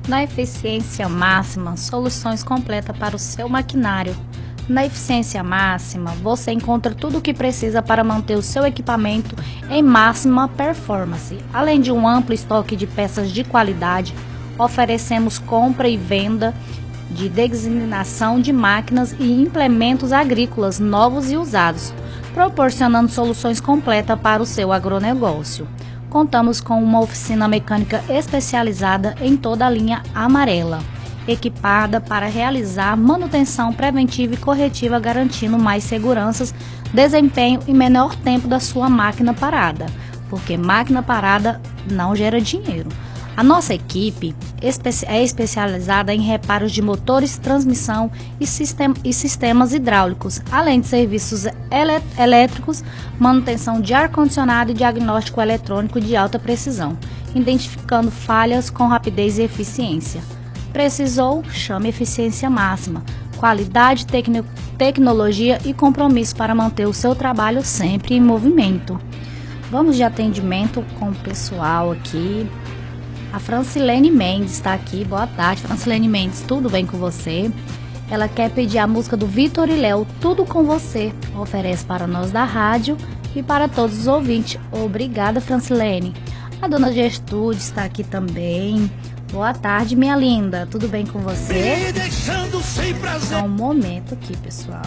Na eficiência máxima, soluções completas para o seu maquinário. Na eficiência máxima, você encontra tudo o que precisa para manter o seu equipamento em máxima performance. Além de um amplo estoque de peças de qualidade, oferecemos compra e venda de designação de máquinas e implementos agrícolas novos e usados, proporcionando soluções completas para o seu agronegócio. Contamos com uma oficina mecânica especializada em toda a linha amarela, equipada para realizar manutenção preventiva e corretiva, garantindo mais seguranças, desempenho e menor tempo da sua máquina parada, porque máquina parada não gera dinheiro. A nossa equipe é especializada em reparos de motores, transmissão e sistemas hidráulicos, além de serviços elétricos, manutenção de ar-condicionado e diagnóstico eletrônico de alta precisão, identificando falhas com rapidez e eficiência. Precisou? Chame Eficiência Máxima. Qualidade, tecnologia e compromisso para manter o seu trabalho sempre em movimento. Vamos de atendimento com o pessoal aqui. A Francilene Mendes está aqui. Boa tarde, Francilene Mendes. Tudo bem com você? Ela quer pedir a música do Vitor e Léo, Tudo com Você. Oferece para nós da rádio e para todos os ouvintes. Obrigada, Francilene. A dona Gertrude está aqui também. Boa tarde, minha linda. Tudo bem com você? Me deixando sem prazer. Só um momento aqui, pessoal.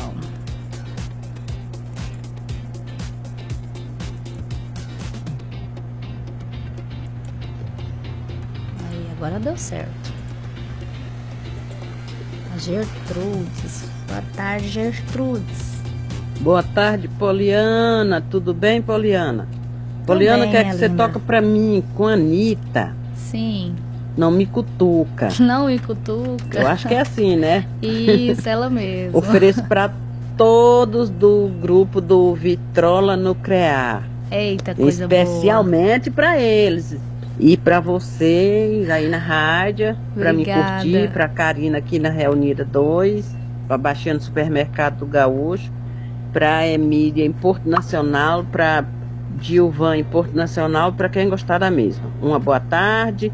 Aí, agora deu certo. A Gertrudes. Boa tarde, Gertrudes. Boa tarde, Poliana. Tudo bem, Poliana? Poliana, bem, quer que você linda. toque pra mim com a Anitta. Sim. Não me cutuca. Não me cutuca. Eu acho que é assim, né? Isso, ela mesma. Ofereço pra todos do grupo do Vitrola Nuclear. Eita, coisa especialmente para eles. E para vocês aí na rádio, para me Obrigada. curtir, para Karina aqui na Reunida 2, para Baixinha no Supermercado do Gaúcho, para Emília em Porto Nacional, para Gilvan em Porto Nacional, para quem gostar da mesma. Uma boa tarde,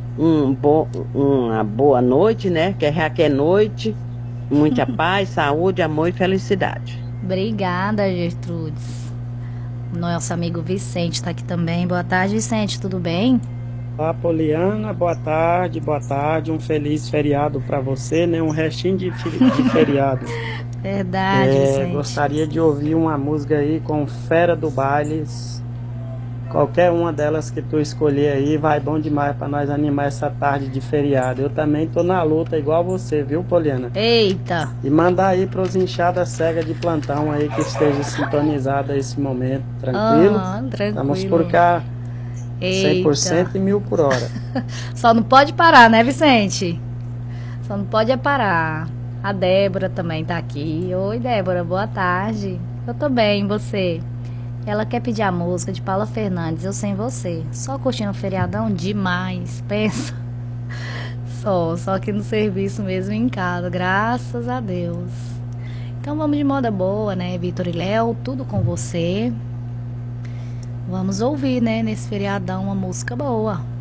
uma boa noite, né? Que é noite. Muita paz, saúde, amor e felicidade. Obrigada, Gertrudes. Nosso amigo Vicente está aqui também. Boa tarde, Vicente, tudo bem? Olá, Poliana, boa tarde, um feliz feriado para você, né? Um restinho de feriado. Verdade, Vicente. Gostaria de ouvir uma música aí com Fera do Bailes. Qualquer uma delas que tu escolher aí vai bom demais para nós animar essa tarde de feriado. Eu também tô na luta igual você, viu, Poliana? Eita! E mandar aí pros inchadas cegas de plantão aí que esteja sintonizada esse momento, tranquilo? Tranquilo. Estamos por cá 100% e 1000 por hora. Só não pode parar, né, Vicente? Só não pode parar. A Débora também tá aqui. Oi, Débora, boa tarde. Eu tô bem, e você? Ela quer pedir a música de Paula Fernandes, Eu Sem Você. Só curtindo o feriadão demais, pensa. Só aqui no serviço mesmo em casa, graças a Deus. Então vamos de moda boa, né, Vitor e Léo, tudo com você. Vamos ouvir, né, nesse feriadão uma música boa.